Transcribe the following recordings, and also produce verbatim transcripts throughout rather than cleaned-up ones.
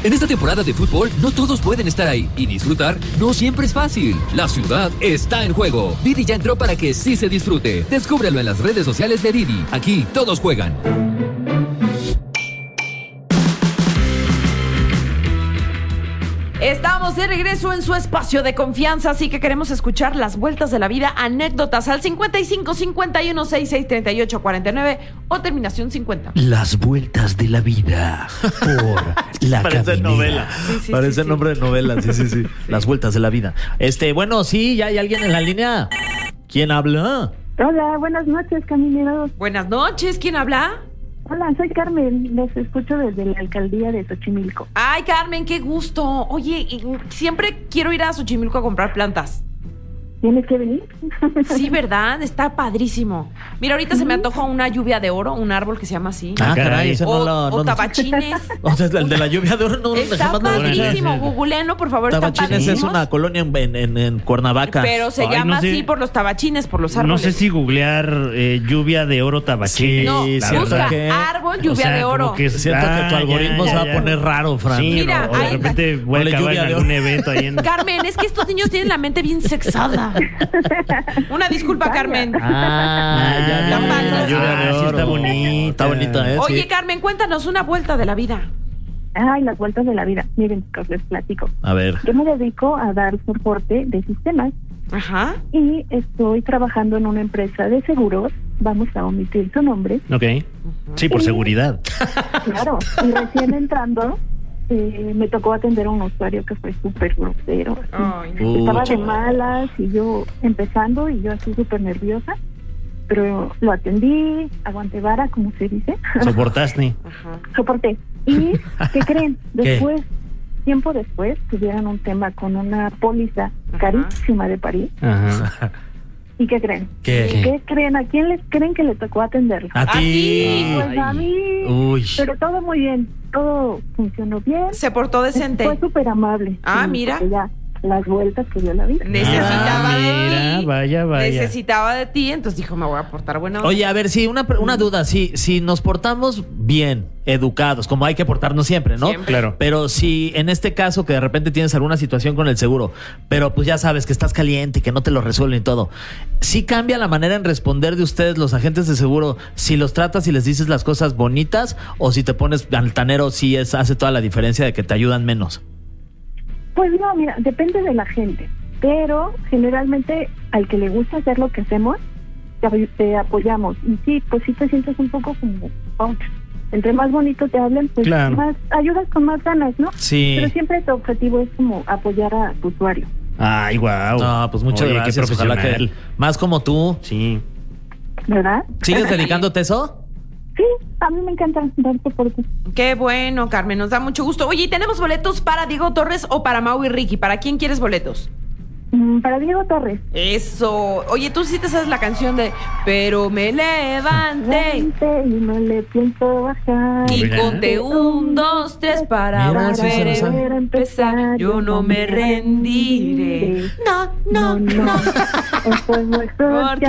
En esta temporada de fútbol, no todos pueden estar ahí. Y disfrutar no siempre es fácil. La ciudad está en juego. Didi ya entró para que sí se disfrute. Descúbrelo en las redes sociales de Didi. Aquí todos juegan. Estamos de regreso en su espacio de confianza, así que queremos escuchar las vueltas de la vida, anécdotas al cincuenta y cinco, cincuenta y uno, sesenta y seis, treinta y ocho, cuarenta y nueve o terminación cincuenta. Las vueltas de la vida por la Parece caminera. novela. Sí, sí, Parece sí, sí. nombre de novela. Sí, sí, sí. Las vueltas de la vida. Este, bueno, sí, ya hay alguien en la línea. ¿Quién habla? Hola, buenas noches, camineros. Buenas noches, ¿quién habla? Hola, soy Carmen, les escucho desde la alcaldía de Xochimilco. Ay, Carmen, qué gusto. Oye, y- siempre quiero ir a Xochimilco a comprar plantas. ¿Tienes que venir? Sí, ¿verdad? Está padrísimo. Mira, ahorita se me antoja una lluvia de oro, un árbol que se llama así. Ah, caray, ese o, no lo... o no- tabachines. O sea, el de la lluvia de oro no... Está jamás no lo escuché. padrísimo. Googleeno, por favor, están Tabachines es padrísimos. una colonia en, en, en Cuernavaca. Pero se Ay, llama no sé. así por los tabachines, por los No árboles. sé si googlear eh, lluvia de oro tabachines. No, Sí, siento busca que- árbol, lluvia O sea, de oro. como que- Siento que tu Ah, algoritmo ya, se va ya, a ya. poner raro, Fran. Sí, Mira, o de ahí- repente voy a Ponle acabar lluvia en de algún oro. evento ahí en... Carmen, es que estos niños tienen la mente bien sexada. Una disculpa, Carmen. Ah, ya, ya, Está ya, mal. la lluvia de Ah, sí oro. está bonita. Está bonita, ¿eh? Oye, Sí. Carmen, cuéntanos una vuelta de la vida. Ay, las vueltas de la vida. Miren, chicos, les platico. A ver. Yo me dedico a dar soporte de sistemas Ajá. y estoy trabajando en una empresa de seguros. Vamos a omitir su nombre. Ok. Sí, por Sí. seguridad. Claro. Y recién entrando, eh, me tocó atender a un usuario que fue súper grosero. así. Ay, no. Uh, Estaba de chaval. malas y yo empezando y yo así súper nerviosa. Pero lo atendí, aguanté vara, como se dice. Soportaste. Ajá. Soporté. ¿Y qué creen? ¿Qué? Después, tiempo después, tuvieron un tema con una póliza Ajá. carísima de París. Ajá. ¿Y qué creen? ¿Qué? ¿Qué creen? ¿A quién les creen que le tocó atenderlo? A A ti. ti. Pues a mí. Uy. Pero todo muy bien. Todo funcionó bien. Se portó decente. Fue súper amable. Ah, Sí, mira. porque ya las vueltas que dio la vida. Necesitaba Ah, de mira, ti. vaya, vaya. Necesitaba de ti, entonces dijo, me voy a portar buena onda. Oye, a ver, sí, una, pre- una duda. Si, si nos portamos bien, educados, como hay que portarnos siempre, ¿no? Siempre. Claro. Pero si en este caso que de repente tienes alguna situación con el seguro, pero pues ya sabes que estás caliente y que no te lo resuelven y todo, ¿sí cambia la manera en responder de ustedes, los agentes de seguro, si los tratas y les dices las cosas bonitas o si te pones altanero, sí es, hace toda la diferencia de que te ayudan menos? Pues no, mira, depende de la gente. Pero generalmente al que le gusta hacer lo que hacemos, te, apoy- te apoyamos. Y sí, pues sí te sientes un poco como, ouch. Entre más bonito te hablen, pues Claro. más ayudas con más ganas, ¿no? Sí. Pero siempre tu objetivo es como apoyar a tu usuario. Ay, guau. No, pues muchas Oye, gracias. Qué Ojalá profesional. que más como tú. Sí. ¿Verdad? ¿Sigues dedicándote eso? Sí, a mí me encanta dar soporte. Qué bueno, Carmen, nos da mucho gusto. Oye, ¿y tenemos boletos para Diego Torres o para Mau y Ricky? ¿Para quién quieres boletos? Mm, Para Diego Torres. Eso. Oye, tú sí te sabes la canción de Pero me levanté Vente y no le pienso bajar. y Mira. conté un, dos, tres para Mira, sí se volver lo a sabe. empezar. Yo no me rendiré. No, no, no. Esto es mejor Porque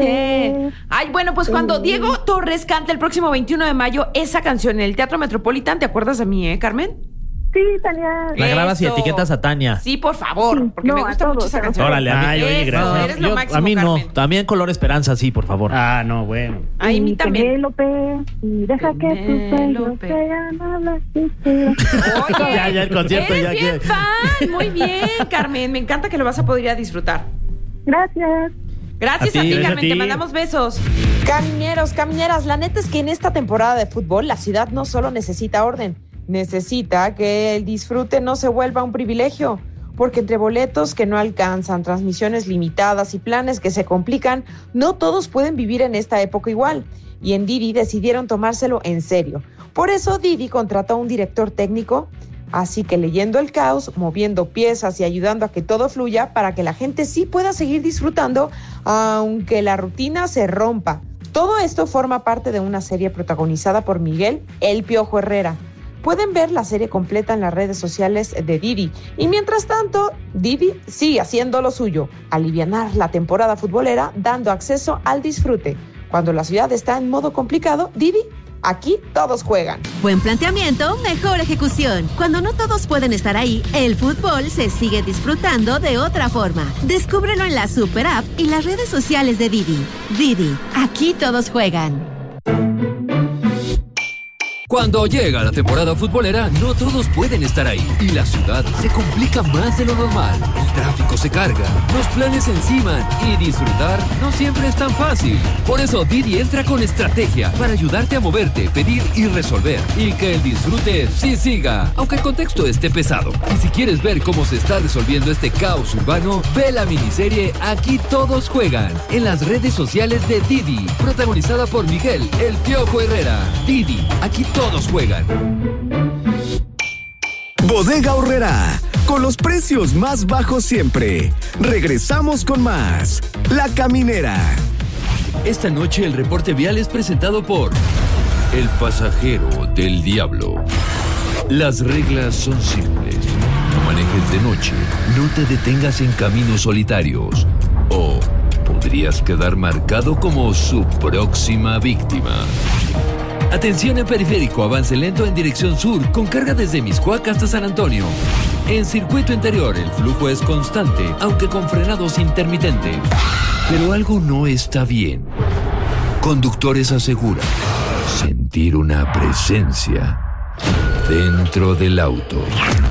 ayer. Ay, bueno, pues cuando Diego Torres canta el próximo veintiuno de mayo esa canción en el Teatro Metropolitan, ¿te acuerdas de mí, eh, Carmen? Sí, Tania. La grabas y Eso. etiquetas a Tania. Sí, por favor, Sí, porque no, me a gusta mucho todos, esa a canción. Órale, a mí. Ay, oye, Eso, gracias. eres lo Yo- máximo, a mí no. Carmen. También Color Esperanza, sí, por favor. Ah, no, bueno. Ay, a mí Y también. Penélope, y deja que tus sueños Penélope. sean a las esferas. Oye, Ya, ya el concierto, eres ya bien que- fan. Muy bien, Carmen. Me encanta que lo vas a poder ir a disfrutar. Gracias. Gracias A a ti. ti, Gracias a Carmen. ti. Te mandamos besos. Camineros, camineras, la neta es que en esta temporada de fútbol la ciudad no solo necesita orden, necesita que el disfrute no se vuelva un privilegio, porque entre boletos que no alcanzan, transmisiones limitadas y planes que se complican, no todos pueden vivir en esta época igual. Y en Didi decidieron tomárselo en serio. Por eso Didi contrató a un director técnico. Así que leyendo el caos, moviendo piezas y ayudando a que todo fluya para que la gente sí pueda seguir disfrutando, aunque la rutina se rompa. Todo esto forma parte de una serie protagonizada por Miguel El Piojo Herrera. Pueden ver la serie completa en las redes sociales de Didi. Y mientras tanto, Didi sigue haciendo lo suyo, alivianar la temporada futbolera dando acceso al disfrute. Cuando la ciudad está en modo complicado, Didi Aquí todos juegan. Buen planteamiento, mejor ejecución. Cuando no todos pueden estar ahí, el fútbol se sigue disfrutando de otra forma. Descúbrelo en la Super App y las redes sociales de Didi. Didi, aquí todos juegan. Cuando llega la temporada futbolera, no todos pueden estar ahí y la ciudad se complica más de lo normal. El tráfico se carga, los planes se enciman y disfrutar no siempre es tan fácil. Por eso Didi entra con estrategia para ayudarte a moverte, pedir y resolver y que el disfrute sí siga, aunque el contexto esté pesado. Y si quieres ver cómo se está resolviendo este caos urbano, ve la miniserie Aquí Todos Juegan en las redes sociales de Didi, protagonizada por Miguel El Piojo Herrera. Didi, aquí todos Todos juegan. Bodega Aurrerá, con los precios más bajos siempre. Regresamos con más. La Caminera. Esta noche el reporte vial es presentado por El Pasajero del Diablo. Las reglas son simples. No manejes de noche, no te detengas en caminos solitarios o podrías quedar marcado como su próxima víctima. Atención en periférico, avance lento en dirección sur, con carga desde Mixcoac hasta San Antonio. En circuito interior, el flujo es constante, aunque con frenados intermitentes. Pero algo no está bien. Conductores aseguran sentir una presencia dentro del auto.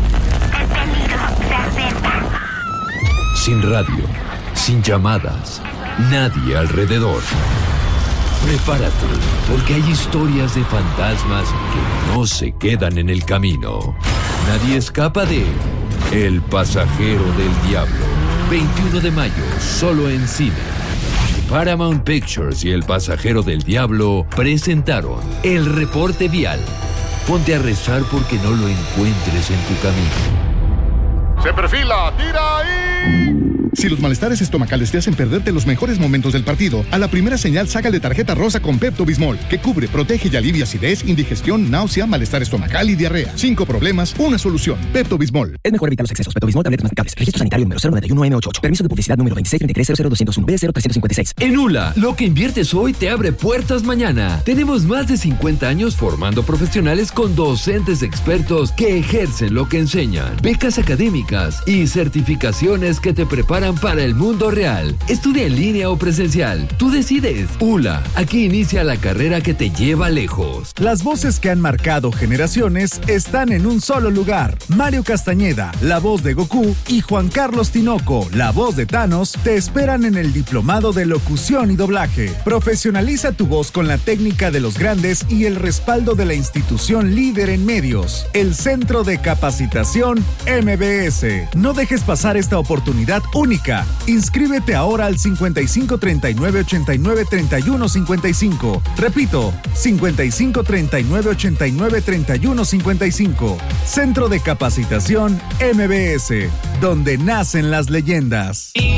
Sin radio, sin llamadas, nadie alrededor. Prepárate, porque hay historias de fantasmas que no se quedan en el camino. Nadie escapa de El Pasajero del Diablo. veintiuno de mayo, solo en cine. Paramount Pictures y El Pasajero del Diablo presentaron El Reporte Vial. Ponte a rezar porque no lo encuentres en tu camino. Se perfila, tira ahí. Si los malestares estomacales te hacen perderte los mejores momentos del partido, a la primera señal sácale tarjeta rosa con Pepto-Bismol, que cubre, protege y alivia acidez, indigestión, náusea, malestar estomacal y diarrea. Cinco problemas, una solución. Pepto-Bismol. Es mejor evitar los excesos. Pepto-Bismol, tabletas masticables. Registro sanitario número cero nueve uno eme ochenta y ocho. Permiso de publicidad número veintiséis treinta y tres cero cero doscientos uno B cero trescientos cincuenta y seis. En U L A, lo que inviertes hoy te abre puertas mañana. Tenemos más de cincuenta años formando profesionales con docentes expertos que ejercen lo que enseñan, becas académicas y certificaciones que te preparan para el mundo real. Estudia en línea o presencial. Tú decides. U L A, aquí inicia la carrera que te lleva lejos. Las voces que han marcado generaciones están en un solo lugar. Mario Castañeda, la voz de Goku, y Juan Carlos Tinoco, la voz de Thanos, te esperan en el Diplomado de Locución y Doblaje. Profesionaliza tu voz con la técnica de los grandes y el respaldo de la institución líder en medios, el Centro de Capacitación M B S. No dejes pasar esta oportunidad única. Inscríbete ahora al cincuenta y cinco treinta y nueve ochenta y nueve treinta y uno cincuenta y cinco. Repito, cincuenta y cinco treinta y nueve ochenta y nueve treinta y uno cincuenta y cinco. Centro de Capacitación M B S, donde nacen las leyendas.